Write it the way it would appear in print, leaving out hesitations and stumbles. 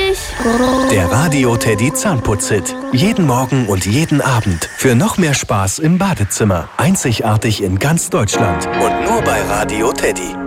putzig. Der Radio Teddy Zahnputz-Hit. Jeden Morgen und jeden Abend. Für noch mehr Spaß im Badezimmer. Einzigartig in ganz Deutschland. Und nur bei Radio Teddy.